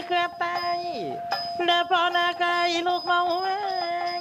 เกือบตายเดินพอนาไกลลูกเมาแวง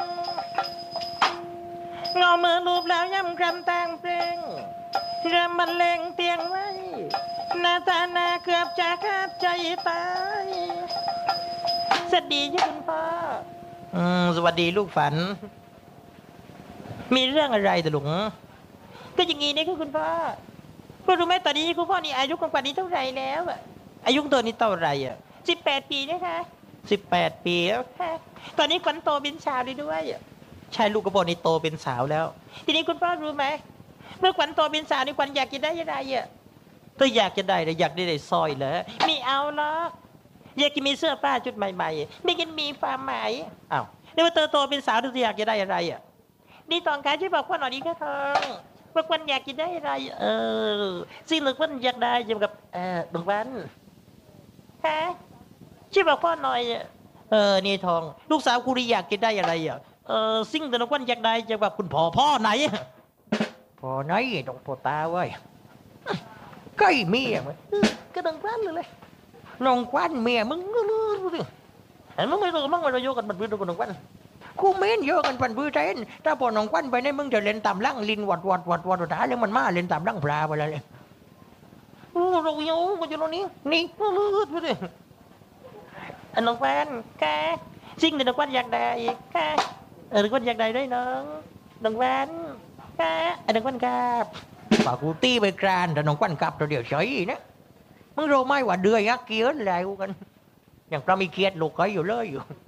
เงามือลูบแล้วย้ำคำแต่งเพลงเริ่มบรรเลงเตียงไว้หน้าตาหน้าเกือบจะขาดใจตายสวัสดีจ้ะคุณพ่อสวัสดีลูกฝันมีเรื่องอะไรแต่หลงก็อย่างงี้นี่คือคุณพ่อรู้ไหมตอนนี้คุณพ่อนี่อายุของป่านนี้เท่าไหร่แล้วอายุตัวนี้เท่าไหร่18 ปีนะคะ18 ปีแล้วค่ะตอนนี้ขวัญโตเป็นสาวได้ด้วยใช่ลูกกระโปรงนี่โตเป็นสาวแล้วทีนี้คุณพ่อรู้ไหมเมื่อขวัญโตเป็นสาวนี่ขวัญอยากจะได้อะไรถ้าอยากจะได้อยากได้สร้อยเหรอไม่เอาหรอกอยากจะมีเสื้อผ้าชุดใหม่ๆไม่กินมีความหมายอ้าวนี่ว่าเธอโตเป็นสาวเธออยากจะได้อะไรนี่ตอนการที่บอกว่าหน่อยนี้ก็ทองว่าคนอยากกินได้อะไรสิ่งหนึ่งคนอยากได้เกี่ยวกับดวงวันฮะช่วยบอกพ่อหน่อยนี่ทองลูกสาวกูอยากกินได้อะไรสิ่งหนึ่งคนอยากได้เกี่ยวกับคุณพ่อไหนพ่อไหนต้องพ่อตาไว้ใกล้เมียมั้ยก็ดวงวันเลยน้องควันเมียมึงเห็นมึงไม่รู้มึงไม่รู้โยกันมันพื้นดวงวันกูเม้นเยอะกันพันพื้นเทนถ้าพอน้องควันไปในมึงจะเล่นตามล่างลินวัดหาเรื่องมันมาเล่นตามล่างปลาไปเลยเราโย่กูจะตรงนี้นี่พูดดิน้องควันแกสิ่งที่น้องควันอยากได้แกน้องควันอยากได้ด้วยน้องควันแกน้องควันกับป่ากูตีไปกรานแต่น้องควันกับตัวเดียวเฉยนะมึงรู้ไหมว่าเดือยยักษ์เกี้ยนอะไรกันอย่างเรามีเกียรติลูกก็อยู่เลยอยู่